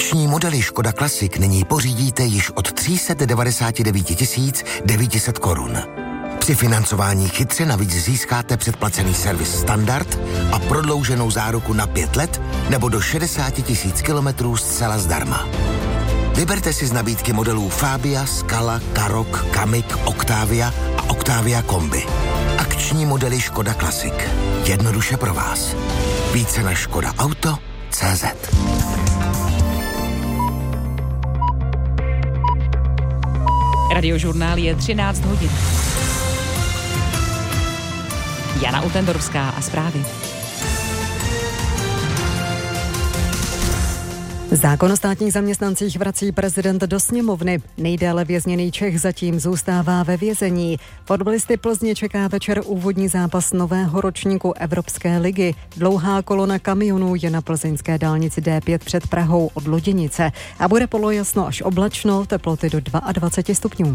Akční modely Škoda Classic nyní pořídíte již od 399 900 korun. Při financování chytře navíc získáte předplacený servis standard a prodlouženou záruku na 5 let nebo do 60 000 kilometrů zcela zdarma. Vyberte si z nabídky modelů Fabia, Scala, Karoq, Kamiq, Octavia a Octavia Kombi. Akční modely Škoda Classic. Jednoduše pro vás. Více na škodaauto.cz. Radiožurnál je 13 hodin. Jana Utendorská a zprávy. Zákon o státních zaměstnancích vrací prezident do sněmovny. Nejdéle vězněný Čech zatím zůstává ve vězení. Fotbalisty Plzně čeká večer úvodní zápas nového ročníku Evropské ligy. Dlouhá kolona kamionů je na plzeňské dálnici D5 před Prahou od Loděnice a bude polojasno až oblačno, teploty do 22 stupňů.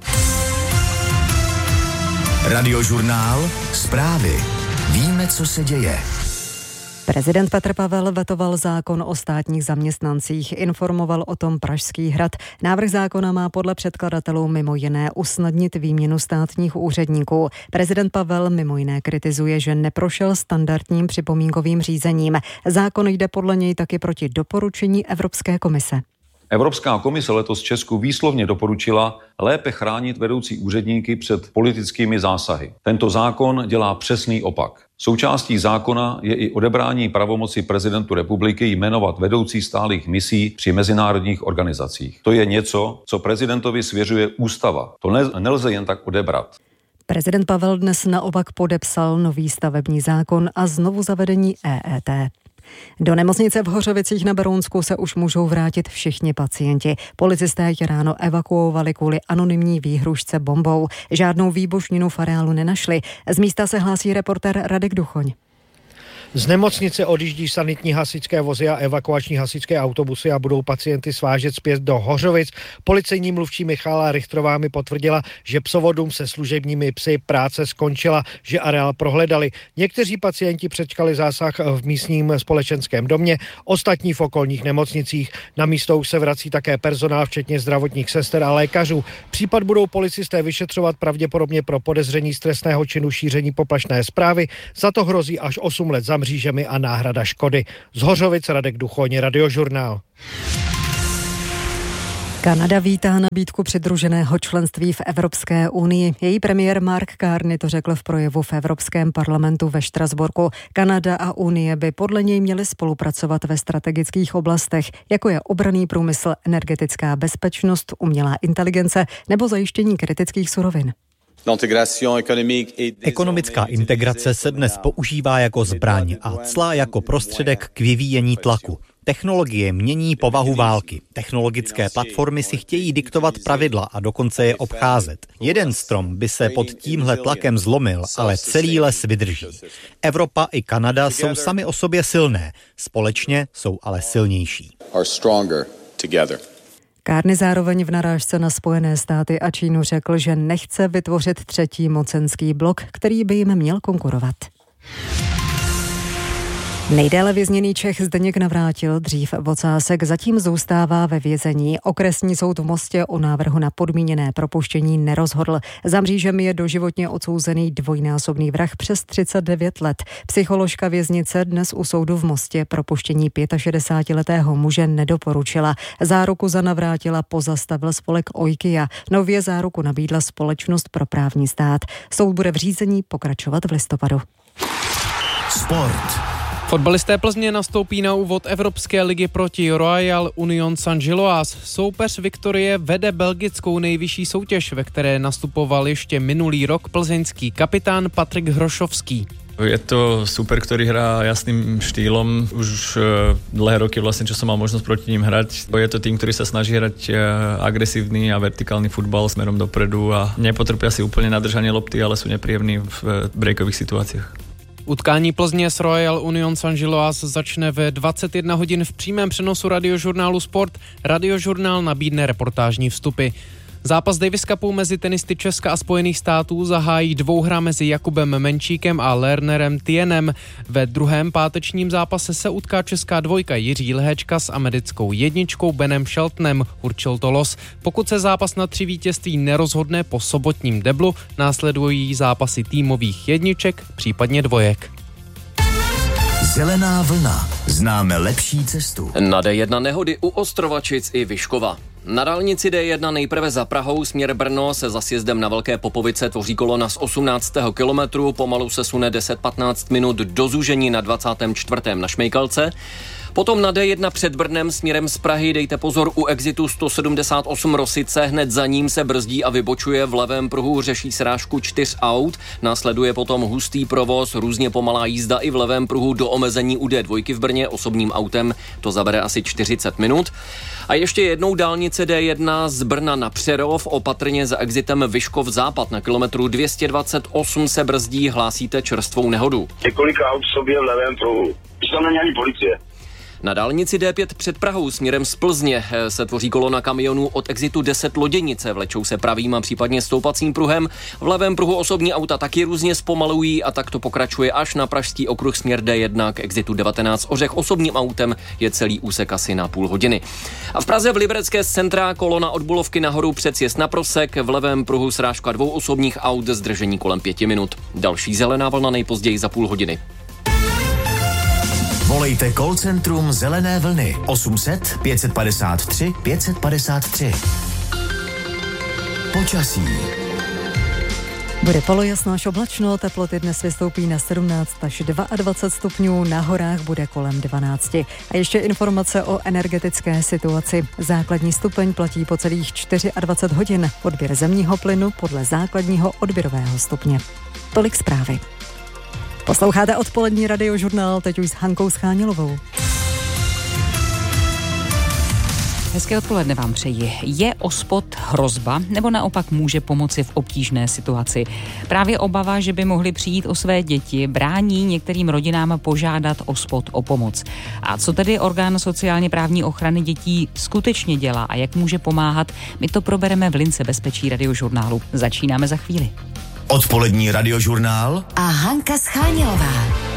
Radiožurnál, zprávy. Víme, co se děje. Prezident Petr Pavel vetoval zákon o státních zaměstnancích, informoval o tom Pražský hrad. Návrh zákona má podle předkladatelů mimo jiné usnadnit výměnu státních úředníků. Prezident Pavel mimo jiné kritizuje, že neprošel standardním připomínkovým řízením. Zákon jde podle něj taky proti doporučení Evropské komise. Evropská komise letos Česku výslovně doporučila lépe chránit vedoucí úředníky před politickými zásahy. Tento zákon dělá přesný opak. Součástí zákona je i odebrání pravomoci prezidentu republiky jmenovat vedoucí stálých misí při mezinárodních organizacích. To je něco, co prezidentovi svěřuje ústava. To nelze jen tak odebrat. Prezident Pavel dnes naopak podepsal nový stavební zákon a znovu zavedení EET. Do nemocnice v Hořovicích na Berounsku se už můžou vrátit všichni pacienti. Policisté je ráno evakuovali kvůli anonymní výhružce bombou. Žádnou výbušninu v areálu nenašli. Z místa se hlásí reportér Radek Duchoň. Z nemocnice odjíždí sanitní hasičské vozy a evakuační hasičské autobusy a budou pacienty svážet zpět do Hořovic. Policejní mluvčí Michála Richtrová mi potvrdila, že psovodům se služebními psy práce skončila, že areál prohledali. Někteří pacienti přečkali zásah v místním společenském domě, ostatní v okolních nemocnicích. Na místo už se vrací také personál, včetně zdravotních sester a lékařů. Případ budou policisté vyšetřovat pravděpodobně pro podezření z trestného činu šíření poplašné zprávy. Za to hrozí až 8 let za mřížemi a náhrada škody. Z Hořovic Radek Duchoň, Radiožurnál. Kanada vítá nabídku přidruženého členství v Evropské unii. Její premiér Mark Carney to řekl v projevu v Evropském parlamentu ve Štrasburku. Kanada a Unie by podle něj měly spolupracovat ve strategických oblastech, jako je obranný průmysl, energetická bezpečnost, umělá inteligence nebo zajištění kritických surovin. Ekonomická integrace se dnes používá jako zbraň a cla jako prostředek k vyvíjení tlaku. Technologie mění povahu války. Technologické platformy si chtějí diktovat pravidla a dokonce je obcházet. Jeden strom by se pod tímhle tlakem zlomil, ale celý les vydrží. Evropa i Kanada jsou sami o sobě silné, společně jsou ale silnější. Carney zároveň v narážce na Spojené státy a Čínu řekl, že nechce vytvořit třetí mocenský blok, který by jim měl konkurovat. Nejdéle vězněný Čech Zdeněk Navrátil, dřív Vocásek, zatím zůstává ve vězení. Okresní soud v Mostě o návrhu na podmíněné propuštění nerozhodl. Za mřížemi je doživotně odsouzený dvojnásobný vrah přes 39 let. Psycholožka věznice dnes u soudu v Mostě propuštění 65letého muže nedoporučila. Záruku za Navrátila pozastavil spolek Oikia. Nově záruku nabídla Společnost pro právní stát. Soud bude v řízení pokračovat v listopadu. Sport. Fotbalisté Plzně nastoupí na úvod Evropské ligy proti Royal Union Saint-Gilloise. Soupeř Viktorie vede belgickou nejvyšší soutěž, ve které nastupoval ještě minulý rok plzeňský kapitán Patrik Hrošovský. Je to super, ktorý hrá jasným štýlom. Už dlhé roky vlastne, čo som mal možnosť proti ním hrať. Je to tým, ktorý sa snaží hrať agresívny a vertikálny futbal smerom dopredu a nepotrebuje si úplne nadržanie lopty, ale sú nepríjemní v breakových situáciách. Utkání Plzně s Royal Union Saint-Gilloise začne ve 21 hodin v přímém přenosu Radiožurnálu Sport. Radiožurnál nabídne reportážní vstupy. Zápas Davis Cupu mezi tenisty Česka a Spojených států zahájí dvouhra mezi Jakubem Menčíkem a Lernerem Tienem. Ve druhém pátečním zápase se utká česká dvojka Jiří Lehečka s americkou jedničkou Benem Sheltonem, určil to los. Pokud se zápas na 3 vítězství nerozhodne po sobotním deblu, následují zápasy týmových jedniček, případně dvojek. Zelená vlna. Známe lepší cestu. Na D1 nehody u Ostrovačic i Vyškova. Na dálnici D1 nejprve za Prahou směr Brno se za sjezdem na Velké Popovice tvoří kolona z 18. kilometru, pomalu se sune 10-15 minut do zúžení na 24. na Šmejkalce. Potom na D1 před Brnem směrem z Prahy dejte pozor u exitu 178 Rosice, hned za ním se brzdí a vybočuje, v levém pruhu řeší srážku 4 aut, následuje potom hustý provoz, různě pomalá jízda i v levém pruhu do omezení u D2 v Brně, osobním autem to zabere asi 40 minut. A ještě jednou dálnice D1 z Brna na Přerov, opatrně za exitem Vyškov západ na kilometru 228 se brzdí, hlásíte čerstvou nehodu. Několik aut v sobě v levém pruhu, už tam není ani policie. Na dálnici D5 před Prahou směrem z Plzně se tvoří kolona kamionů od exitu 10 Loděnice, vlečou se pravým a případně stoupacím pruhem. V levém pruhu osobní auta taky různě zpomalují a tak to pokračuje až na pražský okruh směr D1 k exitu 19 Ořech. Osobním autem je celý úsek asi na půl hodiny. A v Praze v Liberecké z centra kolona od Bulovky nahoru před sjezd na Prosek, v levém pruhu srážka 2 osobních aut, zdržení kolem 5 minut. Další zelená vlna nejpozději za půl hodiny. Volejte call centrum Zelené vlny 800 553 553. Počasí. Bude polojasno až oblačno, teploty dnes vystoupí na 17 až 22 stupňů, na horách bude kolem 12. A ještě informace o energetické situaci. Základní stupeň platí po celých 24 hodin, odběr zemního plynu podle základního odběrového stupně. Tolik zprávy. Posloucháte odpolední radiožurnál, teď už s Hankou Schánělovou. Hezké odpoledne vám přeji. Je OSPOD hrozba, nebo naopak může pomoci v obtížné situaci? Právě obava, že by mohli přijít o své děti, brání některým rodinám požádat OSPOD o pomoc. A co tedy orgán sociálně právní ochrany dětí skutečně dělá a jak může pomáhat, my to probereme v lince bezpečí radiožurnálu. Začínáme za chvíli. Odpolední radiožurnál a Hanka Schánělová.